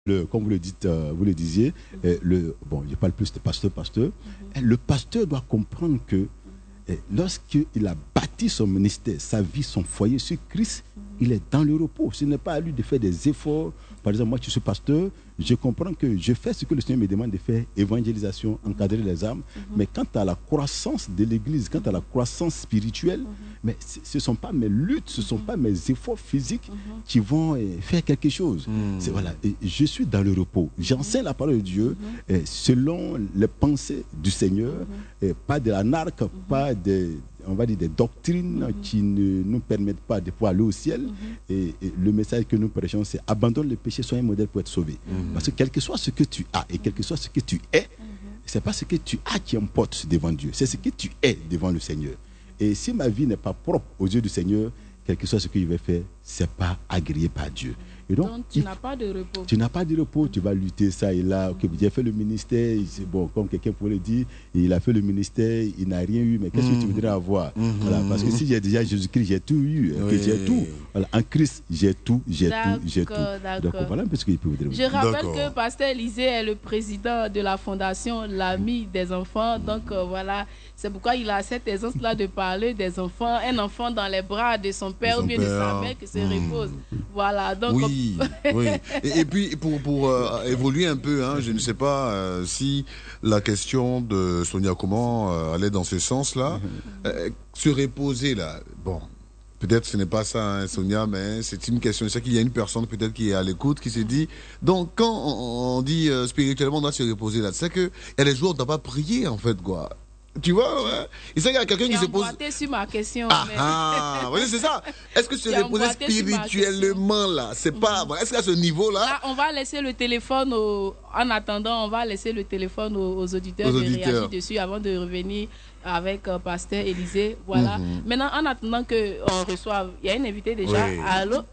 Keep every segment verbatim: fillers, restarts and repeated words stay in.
Le, comme vous le dites, euh, vous le disiez, euh, le, bon, je parle plus de pasteur, pasteur. Mm-hmm. Le pasteur doit comprendre que euh, lorsqu'il a bâti son ministère, sa vie, son foyer sur Christ, mm-hmm. il est dans le repos. Ce n'est pas à lui de faire des efforts. Par exemple, moi, je suis pasteur, je comprends que je fais ce que le Seigneur me demande de faire, évangélisation, encadrer les âmes. Mm-hmm. Mais quant à la croissance de l'Église, quant à la croissance spirituelle, mm-hmm. mais ce ne sont pas mes luttes, ce ne sont pas mes efforts physiques mm-hmm. qui vont euh, faire quelque chose. Mm-hmm. C'est, voilà, et je suis dans le repos. J'enseigne la parole de Dieu mm-hmm. euh, selon les pensées du Seigneur, mm-hmm. euh, pas de l'anarque, mm-hmm. pas de... on va dire des doctrines mm-hmm. qui ne nous permettent pas de pouvoir aller au ciel. Mm-hmm. et, et le message que nous prêchons, c'est abandonne le péché, sois un modèle pour être sauvé. Mm-hmm. Parce que quel que soit ce que tu as et quel que soit ce que tu es, mm-hmm. c'est pas ce que tu as qui importe devant Dieu, c'est ce que tu es devant le Seigneur. Et si ma vie n'est pas propre aux yeux du Seigneur, quel que soit ce que je vais faire, c'est pas agréé par Dieu. Et donc, donc tu il, n'as pas de repos. Tu n'as pas de repos, tu vas lutter ça et là. Okay, j'ai fait le ministère, c'est bon, comme quelqu'un pourrait le dire, il a fait le ministère, il n'a rien eu, mais qu'est-ce mmh. que tu voudrais avoir mmh. Voilà, parce que si j'ai déjà Jésus-Christ, j'ai tout eu, oui. okay, j'ai tout. Voilà, en Christ, j'ai tout, j'ai d'accord, tout, j'ai tout. D'accord. Donc voilà un peu ce qu'il peut vous dire. Je rappelle d'accord. que Pasteur Élisée est le président de la fondation L'Ami des enfants, mmh. donc euh, voilà, c'est pourquoi il a cette aisance-là de parler des enfants, un enfant dans les bras de son père ou bien de sa mère qui se mmh. repose. Voilà, donc... Oui, on... oui. Et, et puis, pour, pour euh, évoluer un peu, hein, je ne sais pas euh, si la question de Sonia Comment euh, allait dans ce sens-là. Euh, se reposer, là, bon, peut-être ce n'est pas ça, hein, Sonia, mais c'est une question. C'est qu'il y a une personne peut-être qui est à l'écoute, qui se dit, donc quand on, on dit euh, spirituellement, on doit se reposer, là, c'est qu'il y a des jours où on ne doit pas prier, en fait, quoi. Tu vois, ouais. Et ça, il y a quelqu'un qui se pose. Tu sur ma question. Ah, mais... ah oui, c'est ça. Est-ce que se reposer spirituellement, là, c'est pas. Mm-hmm. Est-ce qu'à ce niveau-là. Là, on va laisser le téléphone au... En attendant, on va laisser le téléphone aux, aux auditeurs aux de auditeurs. réagir dessus avant de revenir avec euh, Pasteur Élisée. Voilà. Mm-hmm. Maintenant, en attendant qu'on reçoive, il y a une invitée déjà. Oui. Allô?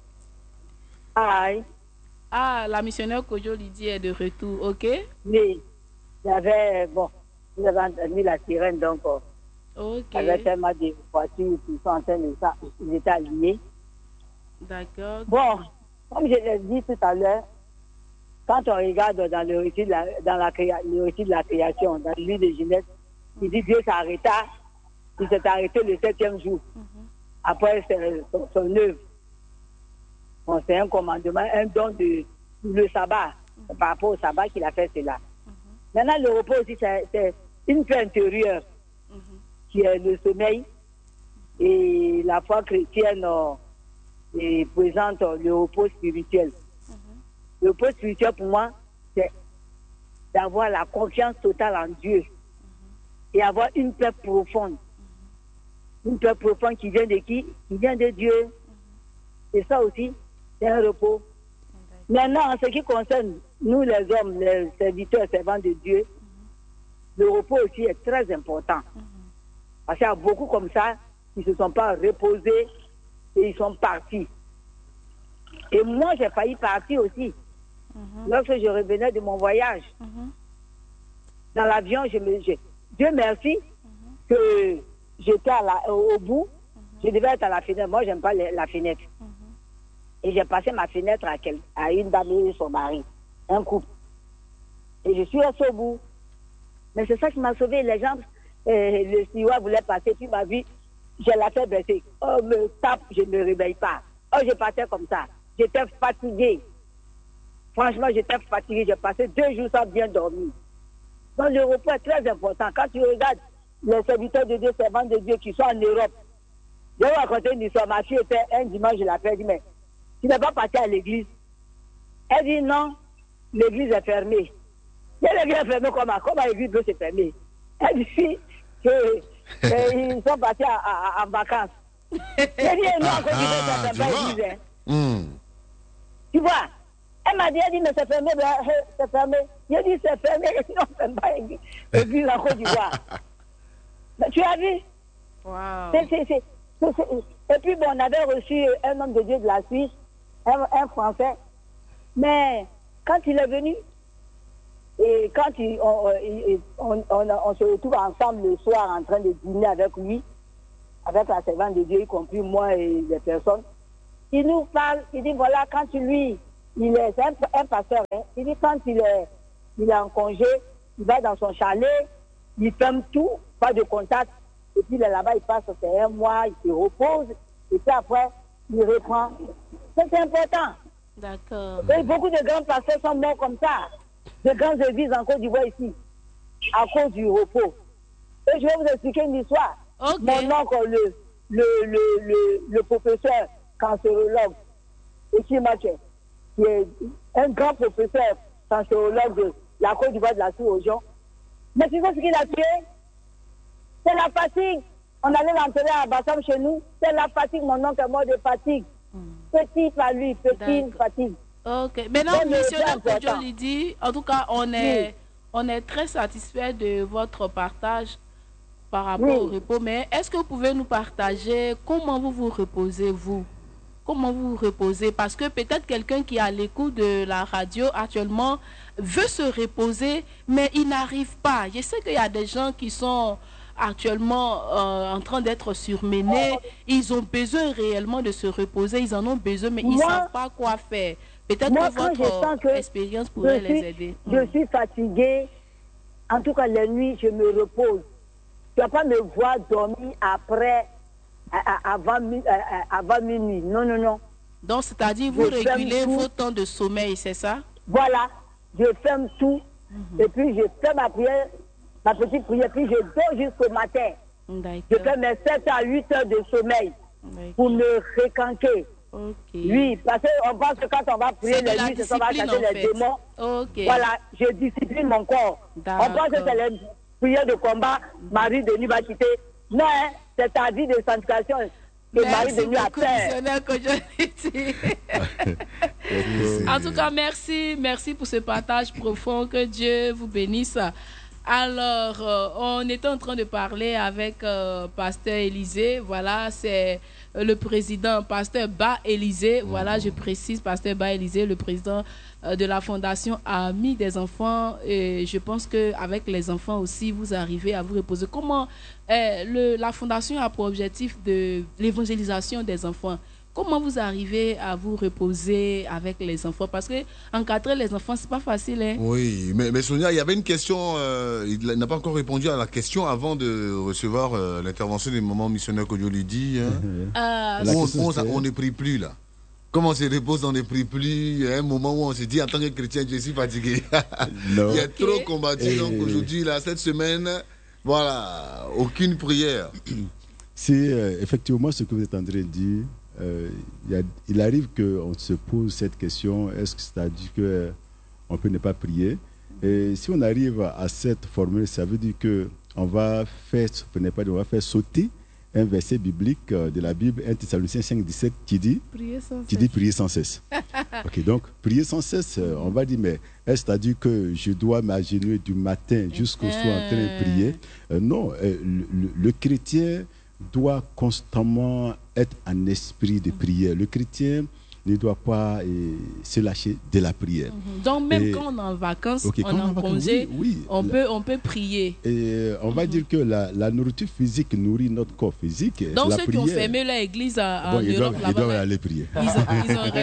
Aïe. Ah, la missionnaire Kojo Lydie est de retour, ok? Oui. J'avais. Bon. Nous avons entendu la sirène, donc okay. avec tellement de voitures qui sont en train de ça, ils étaient alignés. D'accord. Bon, comme je l'ai dit tout à l'heure, quand on regarde dans le récit de la, dans la, le récit de la création, dans le livre de Genèse, mm-hmm. il dit Dieu s'arrêta, il s'est arrêté le septième jour, mm-hmm. après son, son œuvre. Bon, c'est un commandement, un don de le sabbat, mm-hmm. par rapport au sabbat qu'il a fait cela. Maintenant, le repos aussi, c'est, c'est une paix intérieure mm-hmm. qui est le sommeil. Et la foi chrétienne euh, et présente euh, le repos spirituel. Mm-hmm. Le repos spirituel, pour moi, c'est d'avoir la confiance totale en Dieu mm-hmm. et avoir une paix profonde. Mm-hmm. Une paix profonde qui vient de qui? Qui vient de Dieu. Mm-hmm. Et ça aussi, c'est un repos. Mm-hmm. Maintenant, en ce qui concerne nous, les hommes, les serviteurs, servants de Dieu, mm-hmm. le repos aussi est très important. Mm-hmm. Parce qu'il y a beaucoup comme ça qui ne se sont pas reposés et ils sont partis. Et moi, j'ai failli partir aussi. Mm-hmm. Lorsque je revenais de mon voyage, mm-hmm. dans l'avion, je me, je, Dieu merci mm-hmm. que j'étais à la, au, au bout. Mm-hmm. Je devais être à la fenêtre. Moi, je n'aime pas les, la fenêtre. Mm-hmm. Et j'ai passé ma fenêtre à, quel, à une dame et son mari. Un couple. Et je suis resté au bout. Mais c'est ça qui m'a sauvé. Les gens, euh, le steward voulait passer, puis m'a vu, je l'ai fait baisser. Oh, me tape, je ne me réveille pas. Oh, je partais comme ça. J'étais fatiguée. Franchement, j'étais fatiguée. J'ai passé deux jours sans bien dormir. Donc, le repos est très important. Quand tu regardes les serviteurs de Dieu, servants de Dieu qui sont en Europe, je vais raconter une histoire. Ma fille était un dimanche, je l'ai fait, dit, mais tu n'es pas parti à l'église. Elle dit non. L'église est fermée. L'église est fermée comment? Comment l'église peut se fermer? Elle dit qu'ils sont partis à, à, à, en vacances. J'ai dit non, encore du coup, ça ne ferme pas l'église. Hein. Mm. Tu vois? Elle m'a dit, elle dit, mais c'est fermé, c'est fermé. J'ai dit, c'est fermé, non, c'est pas l'église en Côte d'Ivoire. Tu as vu? Wow. C'est, c'est, c'est, c'est, c'est. Et puis, bon, on avait reçu un homme de Dieu de la Suisse, un, un Français. Mais quand il est venu, et quand il, on, on, on, on se retrouve ensemble le soir en train de dîner avec lui, avec la servante de Dieu, y compris moi et les personnes, il nous parle, il dit voilà, quand tu lui, il est, c'est un, un pasteur, hein. Il dit quand il est, il est en congé, il va dans son chalet, il ferme tout, pas de contact, et puis là-bas, il passe c'est un mois, il se repose, et puis après, il reprend. C'est important. D'accord. Et beaucoup de grands pasteurs sont morts comme ça, de grandes églises en Côte d'Ivoire ici, à cause du repos. Et je vais vous expliquer une histoire. Okay. Mon oncle, le, le, le, le, le professeur cancérologue, Echi Maché, qui est un grand professeur cancérologue de la Côte d'Ivoire de la Sous-Région. Mais tu sais ce qu'il a tué? C'est la fatigue. On allait l'enterrer à Bassam chez nous. C'est la fatigue. Mon oncle est mort de fatigue. Mm. Petit à lui, petite fatigue. Ok. Maintenant, missionnaire Kodjo Lydie, en tout cas, on est, oui. on est très satisfait de votre partage par rapport oui. au repos. Mais est-ce que vous pouvez nous partager comment vous vous reposez, vous? Comment vous vous reposez? Parce que peut-être quelqu'un qui est à l'écoute de la radio actuellement veut se reposer, mais il n'arrive pas. Je sais qu'il y a des gens qui sont actuellement euh, en train d'être surmenés. ils ont besoin réellement de se reposer, ils en ont besoin, mais moi, ils ne savent pas quoi faire. Peut-être que votre que expérience pourrait suis, les aider. Je mm. suis fatiguée, en tout cas les nuits, je me repose. Tu ne vas pas me voir dormir après, à, à, avant, à, avant minuit. Non, non, non. Donc, c'est-à-dire, vous je régulez vos temps de sommeil, c'est ça? Voilà, je ferme tout, mm-hmm. et puis je fais ma prière, ma petite prière, puis je dors jusqu'au matin. Je fais mes sept à huit heures de sommeil pour me recanquer. Okay. Oui, parce qu'on pense que quand on va prier les nuits, ça va chasser les fait. démons. Okay. Voilà, je discipline mon corps. On pense que c'est les prières de combat, Marie de nuit va quitter. Non, hein, c'est ta vie de sanctification que Marie de nuit a fait. En tout cas, merci, merci pour ce partage profond. Que Dieu vous bénisse. Alors, euh, on était en train de parler avec euh, Pasteur Élisée. Voilà, c'est euh, le président, Pasteur Ba Élisée. Voilà, je précise, Pasteur Ba Élisée, le président euh, de la Fondation Amis des enfants. Et je pense qu'avec les enfants aussi, vous arrivez à vous reposer. Comment euh, le, la Fondation a pour objectif de l'évangélisation des enfants? Comment vous arrivez à vous reposer avec les enfants? Parce que encadrer les enfants, c'est pas facile. Hein? Oui, mais, mais Sonia, il y avait une question, euh, il n'a pas encore répondu à la question avant de recevoir euh, l'intervention du moment missionnaire Kodjo Lydie. Hein? Euh, on, on, on ne prie plus là. Comment on se repose, on ne prie plus. Il y a un moment où on se dit, en tant que chrétien, je suis fatigué. Il y a okay. trop combattu. Et... Donc aujourd'hui, là, cette semaine, voilà, aucune prière. C'est euh, effectivement ce que vous êtes en train de dire. Euh, il, y a, il arrive qu'on se pose cette question, est-ce que c'est-à-dire qu'on peut ne pas prier? Et si on arrive à cette formule, ça veut dire qu'on va faire, pas, on va faire sauter un verset biblique de la Bible, un Thessaloniciens cinq, dix-sept, qui dit prier sans qui cesse. Dit prier sans cesse. Ok, donc prier sans cesse, on va dire, mais est-ce c'est-à-dire que je dois m'agenouiller du matin jusqu'au soir en train de prier? euh, Non, euh, le, le chrétien doit constamment être en esprit de prière. Le chrétien ne doit pas eh, se lâcher de la prière. Mm-hmm. Donc même et, quand on est en vacances, okay, on est en congé, oui, oui, on, la, peut, on peut prier. Et on mm-hmm. va dire que la, la nourriture physique nourrit notre corps physique. Donc la ceux prière, qui ont fermé l'église en bon, Europe, ils doivent, ils doivent aller prier. Ils ont, ils ont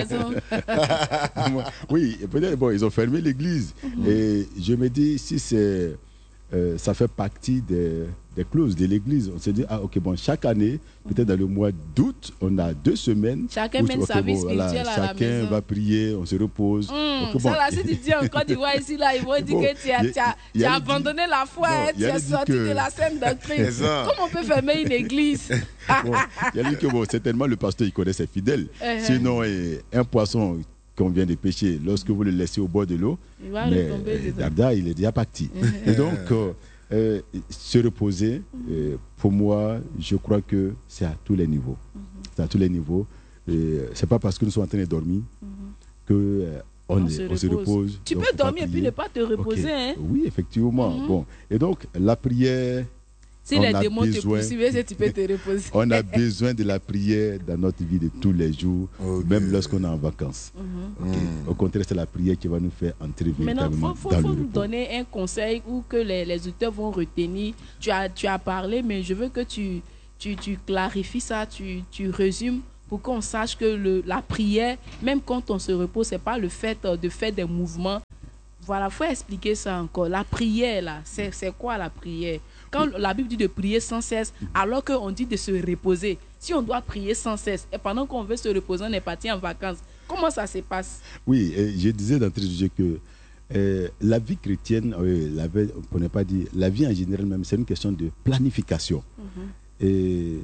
raison. Oui, peut-être, bon, ils ont fermé l'église. Mm-hmm. Et je me dis, si c'est... Euh, ça fait partie des, des clauses de l'église. On se dit, ah ok, bon, chaque année, peut-être dans le mois d'août, on a deux semaines. Chacun mène okay, sa vie bon, spirituelle voilà, à la maison. Chacun va prier, on se repose. Mmh, okay, bon. Ça là, si tu dis en Côte d'Ivoire ici, là, ils vont dire bon, que tu as, a, tu as, tu as abandonné dit, la foi, non, hein, tu es sorti que... de la scène doctrine. Comment on peut fermer une église? Bon, il y a dit que bon, certainement le pasteur, il connaît ses fidèles. Uh-huh. Sinon, eh, un poisson qu'on vient de pêcher, lorsque vous le laissez au bord de l'eau, mais Dabda, il est déjà parti. Mm-hmm. Et donc, euh, euh, se reposer, euh, pour moi, je crois que c'est à tous les niveaux. Mm-hmm. C'est à tous les niveaux. Ce n'est pas parce que nous sommes en train de dormir mm-hmm. qu'on euh, on, on, se, on repose. se repose. Tu peux dormir et puis ne pas te reposer. Okay. Hein? Oui, effectivement. Mm-hmm. Bon. Et donc, la prière... Si on les démons besoin, te poursuivent, tu peux te reposer. On a besoin de la prière dans notre vie de tous les jours, okay. même lorsqu'on est en vacances. Mm-hmm. Okay. Mm. Au contraire, c'est la prière qui va nous faire entrer véritablement dans le repos. Maintenant, il faut, faut nous donner un conseil ou que les, les auditeurs vont retenir. Tu as, tu as parlé, mais je veux que tu, tu, tu clarifies ça, tu, tu résumes pour qu'on sache que le, la prière, même quand on se repose, c'est pas le fait euh, de faire des mouvements. Voilà, faut expliquer ça encore. La prière, là, c'est, c'est quoi la prière? Quand la Bible dit de prier sans cesse, alors qu'on dit de se reposer, si on doit prier sans cesse, et pendant qu'on veut se reposer, on est parti en vacances, comment ça se passe? Oui, je disais d'entrée de jeu que euh, la vie chrétienne, euh, la vie, on ne pas dire, la vie en général même, c'est une question de planification. Mm-hmm. Et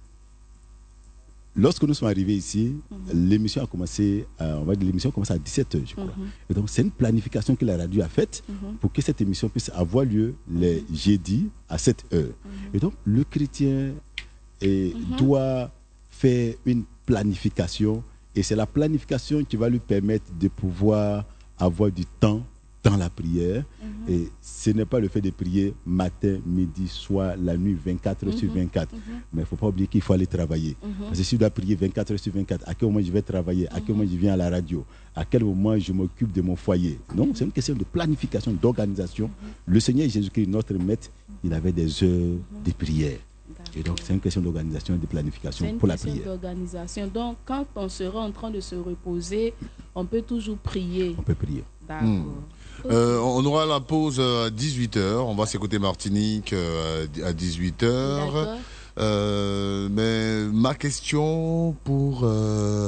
lorsque nous sommes arrivés ici, mm-hmm. l'émission a commencé, à, on va dire, l'émission a commencé à dix-sept heures, je crois. Mm-hmm. Et donc, c'est une planification que la radio a faite mm-hmm. pour que cette émission puisse avoir lieu les mm-hmm. jeudis à sept heures. Mm-hmm. Et donc, le chrétien et, mm-hmm. doit faire une planification, et c'est la planification qui va lui permettre de pouvoir avoir du temps dans la prière. Mm-hmm. Et ce n'est pas le fait de prier matin, midi, soir, la nuit, vingt-quatre heures mm-hmm. sur vingt-quatre. Mm-hmm. Mais il ne faut pas oublier qu'il faut aller travailler. Mm-hmm. Parce que si je dois prier vingt-quatre heures sur vingt-quatre, à quel moment je vais travailler? À quel moment je viens à la radio? À quel moment je m'occupe de mon foyer? Non, c'est une question de planification, d'organisation. Mm-hmm. Le Seigneur Jésus-Christ, notre maître, il avait des heures mm-hmm. de prière. Et donc, c'est une question d'organisation et de planification pour la prière. C'est une question d'organisation. Donc, quand on sera en train de se reposer, on peut toujours prier. On peut prier. D'accord. Mmh. Euh, on aura la pause à dix-huit heures. On va s'écouter Martinique euh, à dix-huit heures. Euh, mais ma question pour, euh,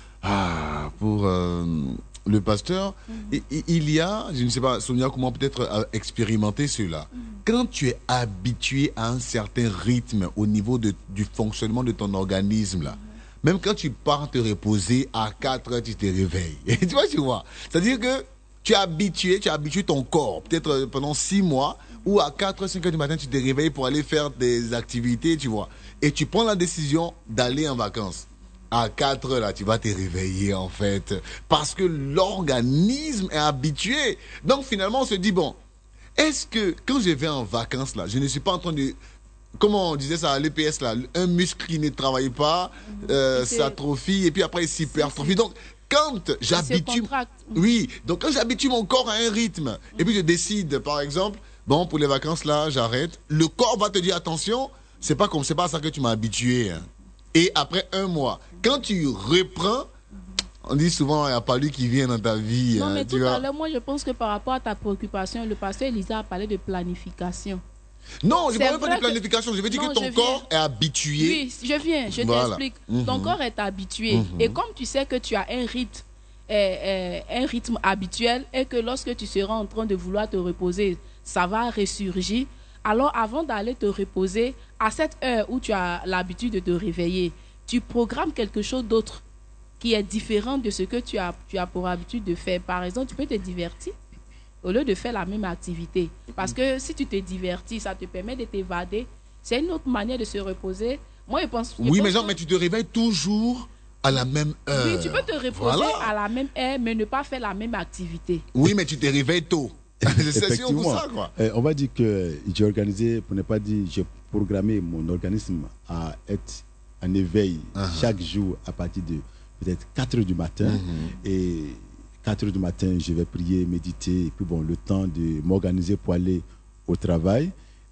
ah, pour euh, le pasteur, mm-hmm. il, il y a, je ne sais pas, Sonia, comment peut-être expérimenter cela. Mm-hmm. Quand tu es habitué à un certain rythme au niveau de, du fonctionnement de ton organisme, là, mm-hmm. même quand tu pars te reposer à quatre heures, tu te réveilles. Tu vois, tu vois. C'est-à-dire que tu es habitué, tu as habitué ton corps, peut-être pendant six mois, ou à quatre, cinq heures du matin, tu te réveilles pour aller faire des activités, tu vois. Et tu prends la décision d'aller en vacances. À quatre heures, là, tu vas te réveiller, en fait. Parce que l'organisme est habitué. Donc, finalement, on se dit, bon, est-ce que, quand je vais en vacances, là, je ne suis pas en train de... Comment on disait ça à l'E P S, là, un muscle qui ne travaille pas, euh, s'atrophie, et puis après, il s'hypertrophie. Donc, quand j'habitue, oui, donc quand j'habitue mon corps à un rythme, et puis je décide, par exemple, bon, pour les vacances là, j'arrête. Le corps va te dire attention, c'est pas comme c'est pas à ça que tu m'as habitué. Hein. Et après un mois, quand tu reprends, on dit souvent il n'y a pas lui qui vient dans ta vie. Non, hein, mais tu tout vois. à l'heure, moi je pense que par rapport à ta préoccupation, le pasteur Elisa a parlé de planification. Non, je ne parle pas de planification, que... je veux dire non, que ton corps est habitué. Oui, je viens, je voilà. t'explique. Mm-hmm. Ton corps est habitué. Mm-hmm. Et comme tu sais que tu as un rythme, euh, euh, un rythme habituel, et que lorsque tu seras en train de vouloir te reposer, ça va ressurgir. Alors avant d'aller te reposer, à cette heure où tu as l'habitude de te réveiller, tu programmes quelque chose d'autre qui est différent de ce que tu as, tu as pour habitude de faire. Par exemple, tu peux te divertir au lieu de faire la même activité. Parce que si tu te divertis, ça te permet de t'évader. C'est une autre manière de se reposer. Moi, je pense... Je oui, pense mais genre, que... mais tu te réveilles toujours à la même heure. Oui, tu peux te reposer voilà. à la même heure, mais ne pas faire la même activité. Oui, mais tu te réveilles tôt. C'est sûr pour ça, quoi. Euh, on va dire que j'ai organisé, pour ne pas dire, j'ai programmé mon organisme à être en éveil uh-huh. chaque jour à partir de peut-être quatre heures du matin. Uh-huh. Et... quatre heures du matin, je vais prier, méditer, et puis bon, le temps de m'organiser pour aller au travail.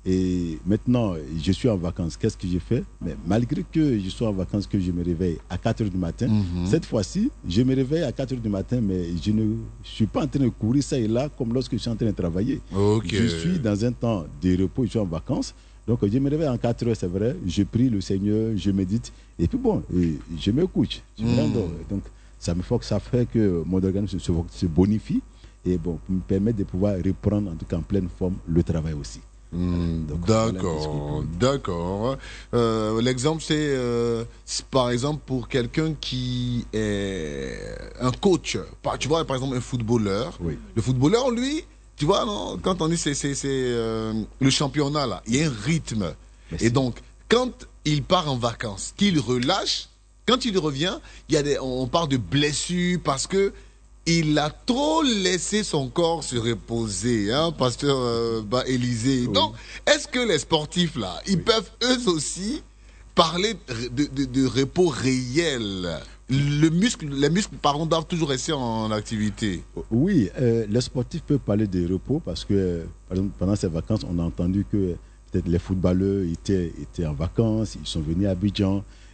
Et maintenant, je suis en vacances. Qu'est-ce que j'ai fait? Mais malgré que je sois en vacances, que je me réveille à quatre heures du matin, mm-hmm. cette fois-ci, je me réveille à quatre heures du matin, mais je ne suis pas en train de courir ça et là, comme lorsque je suis en train de travailler. Okay. Je suis dans un temps de repos, je suis en vacances. Donc, je me réveille en quatre heures, c'est vrai. Je prie le Seigneur, je médite. Et puis bon, je me couche. Je me mm. Donc, ça me fait que ça fait que mon organisme se, se bonifie et bon, me permet de pouvoir reprendre en tout cas en pleine forme le travail aussi. Mmh, d'accord, d'accord. Euh, l'exemple c'est, euh, c'est par exemple pour quelqu'un qui est un coach. Tu vois, par exemple un footballeur. Oui. Le footballeur, lui, tu vois, non, quand on dit c'est, c'est, c'est euh, le championnat là, il y a un rythme. Merci. Et donc, quand il part en vacances, qu'il relâche. Quand il revient, il y a des, on parle de blessures parce que il a trop laissé son corps se reposer, hein, pasteur euh, bah, Élisée. Oui. Donc, est-ce que les sportifs là, ils oui. peuvent eux aussi parler de, de, de repos réel? Le muscle, les muscles, pardon, doivent toujours rester en activité. Oui, euh, les sportifs peuvent parler de repos parce que, par exemple, pendant ces vacances, on a entendu que peut-être les footballeurs étaient, étaient en vacances, ils sont venus à Abidjan.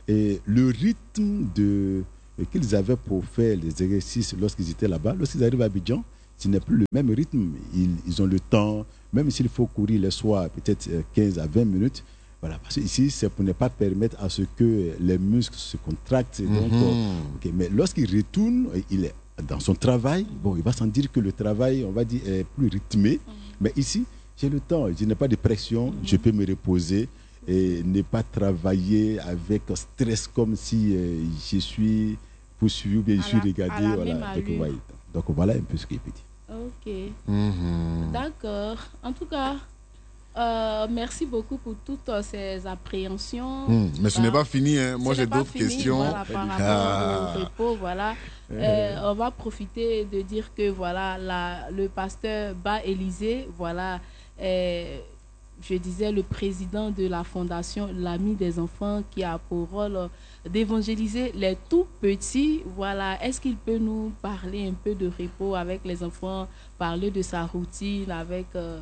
et le rythme de, qu'ils avaient pour faire les exercices lorsqu'ils étaient là-bas, lorsqu'ils arrivent à Abidjan, ce n'est plus le même rythme. Ils, ils ont le temps, même s'il faut courir le soir, peut-être quinze à vingt minutes. Voilà, parce qu'ici, c'est pour ne pas permettre à ce que les muscles se contractent. Donc, mm-hmm. okay, mais lorsqu'il retourne, il est dans son travail. Bon, il va sans dire que le travail, on va dire, est plus rythmé. Mm-hmm. Mais ici, j'ai le temps, je n'ai pas de pression, mm-hmm. je peux me reposer et ne pas travailler avec stress comme si euh, je suis poursuivi ou bien je suis regardé. Voilà. Donc, voilà. Donc, voilà un peu ce qu'il peut dire. Ok. Mm-hmm. D'accord. En tout cas, euh, merci beaucoup pour toutes ces appréhensions. Mm. Mais ce bah, n'est pas fini. Hein. Moi, j'ai d'autres fini, questions. Voilà, par rapport ah. au repos, voilà. Euh, on va profiter de dire que voilà, la, le pasteur Ba Élysée, voilà, euh, je disais le président de la fondation L'Ami des enfants qui a pour rôle d'évangéliser les tout petits. Voilà, est-ce qu'il peut nous parler un peu de repos avec les enfants, parler de sa routine avec... Euh...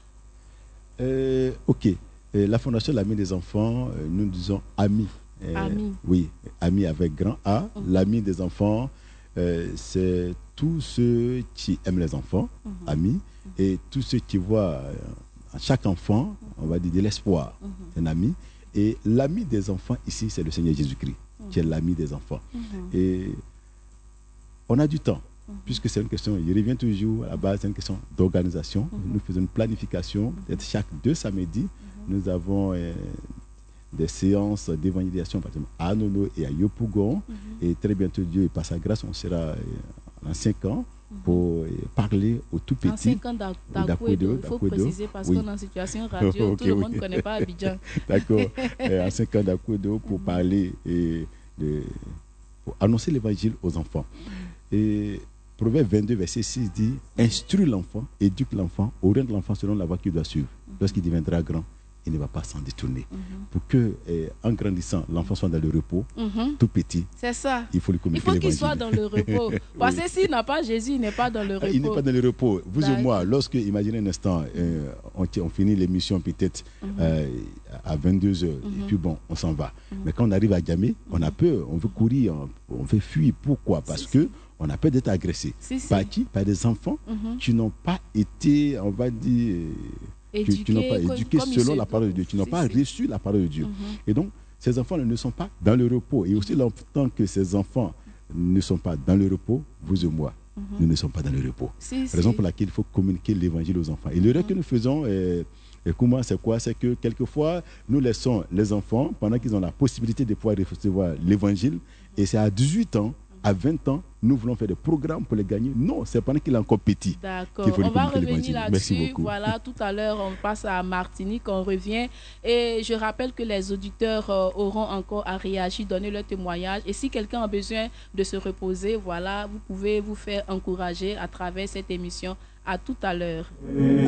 Euh, ok, euh, la fondation L'Ami des enfants, euh, nous disons Ami. Euh, Ami. Oui, Ami avec grand A. Mm-hmm. L'Ami des enfants, euh, c'est tous ceux qui aiment les enfants, mm-hmm. Amis, mm-hmm. et tous ceux qui voient... Euh, à chaque enfant, on va dire de l'espoir, mm-hmm. c'est un ami. Et l'ami des enfants, ici, c'est le Seigneur Jésus-Christ, mm-hmm. qui est l'ami des enfants. Mm-hmm. Et on a du temps, mm-hmm. puisque c'est une question, il revient toujours à la base, c'est une question d'organisation. Mm-hmm. Nous faisons une planification, mm-hmm. peut-être chaque deux samedis, mm-hmm. nous avons euh, des séances d'évangélisation, par exemple, à Nono et à Yopougon. Mm-hmm. Et très bientôt, Dieu, par sa grâce, on sera euh, en cinq ans. Pour parler aux tout petits. En cinq ans d'Akouedo, il faut préciser parce oui. qu'on est en situation radio, okay, tout le monde ne oui. connaît pas Abidjan. D'accord. En cinq ans d'Akouedo pour mm-hmm. parler et de, pour annoncer l'évangile aux enfants. Mm-hmm. Et Proverbe vingt-deux, verset six dit instruis l'enfant, éduque l'enfant, oriente l'enfant selon la voie qu'il doit suivre. Mm-hmm. Lorsqu'il deviendra grand, il ne va pas s'en détourner. Mm-hmm. Pour que, eh, en grandissant, l'enfant soit dans le repos, mm-hmm. tout petit. C'est ça. Il faut lui communiquer l'évangile. Il faut qu'il soit dans le repos. Parce que oui. s'il n'a pas Jésus, il n'est pas dans le repos. Il n'est pas dans le repos. Vous et moi, lorsque, imaginez un instant, euh, on, on finit l'émission peut-être mm-hmm. euh, à vingt-deux heures, mm-hmm. et puis bon, on s'en va. Mm-hmm. Mais quand on arrive à Djamé, on a peur, on veut courir, on, on veut fuir. Pourquoi? Parce si, que si. on a peur d'être agressé. Si, si. Par qui? Par des enfants mm-hmm. qui n'ont pas été, on va dire... Éduqués, qui n'ont pas éduqué selon la parole de Dieu, qui n'ont pas reçu la parole de Dieu. Mm-hmm. Et donc, ces enfants ne sont pas dans le repos. Et aussi longtemps que ces enfants ne sont pas dans le repos, vous et moi, mm-hmm. nous ne sommes pas dans le repos. Si, raison si. pour laquelle il faut communiquer l'évangile aux enfants. Et le rêve mm-hmm. que nous faisons, et, et comment c'est quoi? C'est que quelquefois, nous laissons les enfants, pendant qu'ils ont la possibilité de pouvoir recevoir l'évangile, et c'est à dix-huit ans, à vingt ans, nous voulons faire des programmes pour les gagner. Non, c'est pendant qu'il est encore petit. D'accord. On va revenir là-dessus. Voilà, tout à l'heure, on passe à Martinique, on revient. Et je rappelle que les auditeurs euh, auront encore à réagir, donner leur témoignage. Et si quelqu'un a besoin de se reposer, voilà, vous pouvez vous faire encourager à travers cette émission. À tout à l'heure.